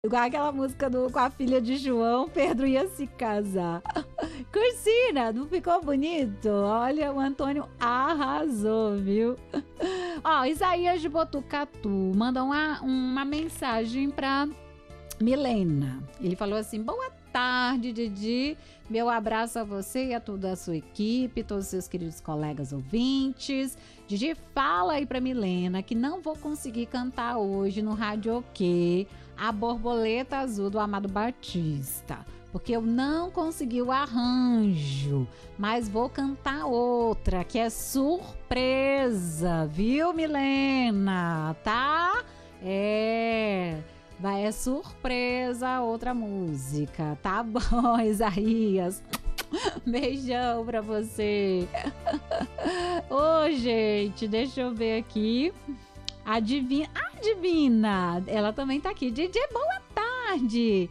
Igual aquela música com a filha de João, Pedro ia se casar. Cursina, não ficou bonito? Olha, o Antônio arrasou, viu? Ó, Isaías de Botucatu mandou uma mensagem pra Milena. Ele falou assim: boa tarde, Didi. Meu abraço a você e a toda a sua equipe, todos os seus queridos colegas ouvintes. Didi, fala aí pra Milena que não vou conseguir cantar hoje no Radioquê A Borboleta Azul do Amado Batista, porque eu não consegui o arranjo, mas vou cantar outra, que é surpresa, viu, Milena? Tá? É surpresa outra música, tá bom, Isaías? Beijão pra você. Ô, gente, deixa eu ver aqui. A Divina, ela também tá aqui. Didi, boa tarde.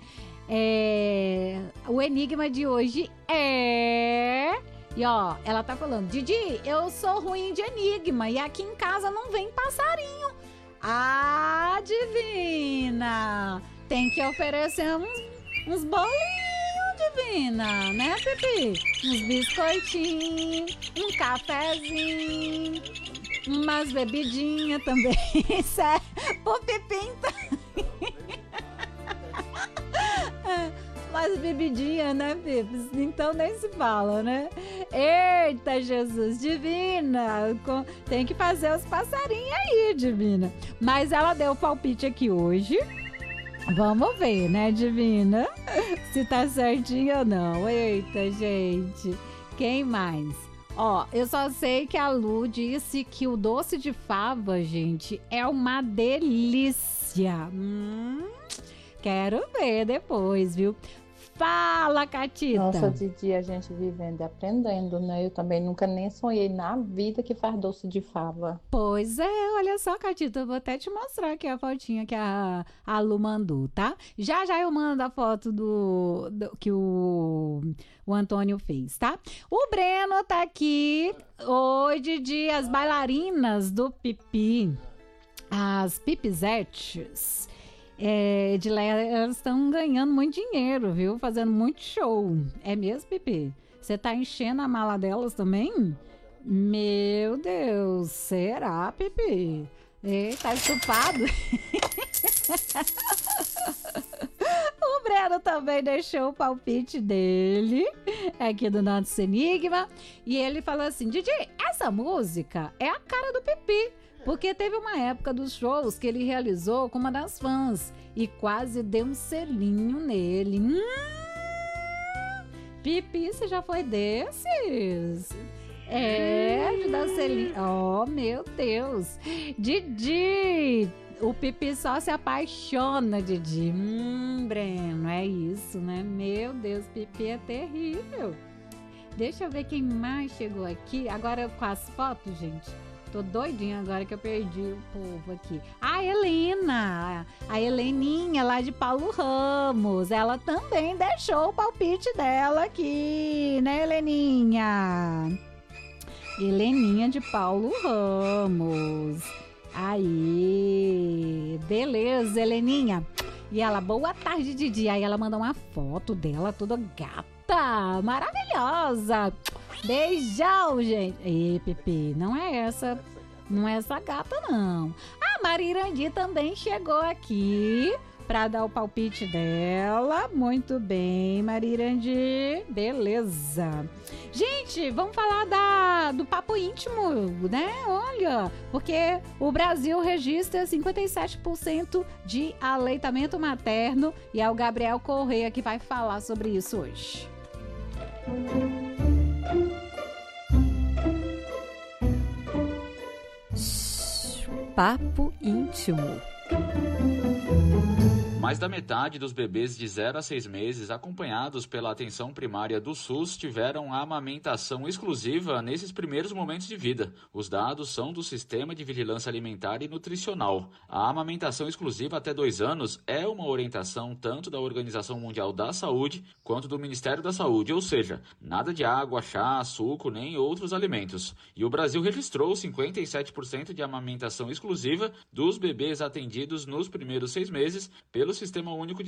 O enigma de hoje é... E ó, ela tá falando: Didi, eu sou ruim de enigma e aqui em casa não vem passarinho. Ah, Divina, tem que oferecer uns bolinhos, Divina, né, Pipi? Uns biscoitinhos, um cafezinho, umas bebidinhas também, sério, pro Pipi então. Umas bebidinhas, né, Pipi? Então nem se fala, né? Eita, Jesus, Divina, tem que fazer os passarinhos aí, Divina. Mas ela deu o palpite aqui hoje. Vamos ver, né, Divina? Se tá certinho ou não. Eita, gente. Quem mais? Ó, eu só sei que a Lu disse que o doce de fava, gente, é uma delícia. Quero ver depois, viu? Fala, Catita. Nossa, Didi, a gente vivendo e aprendendo, né? Eu também nunca nem sonhei na vida que faz doce de fava. Pois é, olha só, Catita, eu vou até te mostrar aqui a fotinha que a Lu mandou, tá? Já eu mando a foto que o Antônio fez, tá? O Breno tá aqui. Oi, Didi, as bailarinas do Pipi, as pipizetes, de lá, elas estão ganhando muito dinheiro, viu? Fazendo muito show. É mesmo, Pipi? Você tá enchendo a mala delas também? Meu Deus, será, Pipi? Tá estufado? O Breno também deixou o palpite dele aqui do nosso enigma. E ele falou assim: Didi, essa música é a cara do Pipi, porque teve uma época dos shows que ele realizou com uma das fãs e quase deu um selinho nele. Pipi, você já foi desses? De dar selinho. Oh, meu Deus. Didi, o Pipi só se apaixona, Didi. Breno, é isso, né? Meu Deus, Pipi é terrível. Deixa eu ver quem mais chegou aqui. Agora com as fotos, gente. Tô doidinha agora que eu perdi o povo aqui. A Helena, a Heleninha lá de Paulo Ramos, ela também deixou o palpite dela aqui, né, Heleninha? Heleninha de Paulo Ramos. Aí, beleza, Heleninha. E ela, boa tarde, Didi. Aí ela mandou uma foto dela toda gata, maravilhosa. Beijão, gente. Ei, Pepe, não é essa gata, não. A Marirandi também chegou aqui para dar o palpite dela. Muito bem, Marirandi. Beleza. Gente, vamos falar do papo íntimo, né? Olha, porque o Brasil registra 57% de aleitamento materno e é o Gabriel Correia que vai falar sobre isso hoje. Papo íntimo. Mais da metade dos bebês de 0 a 6 meses acompanhados pela atenção primária do SUS tiveram a amamentação exclusiva nesses primeiros momentos de vida. Os dados são do Sistema de Vigilância Alimentar e Nutricional. A amamentação exclusiva até 2 anos é uma orientação tanto da Organização Mundial da Saúde quanto do Ministério da Saúde, ou seja, nada de água, chá, suco nem outros alimentos. E o Brasil registrou 57% de amamentação exclusiva dos bebês atendidos nos primeiros 6 meses pelo Sistema Único de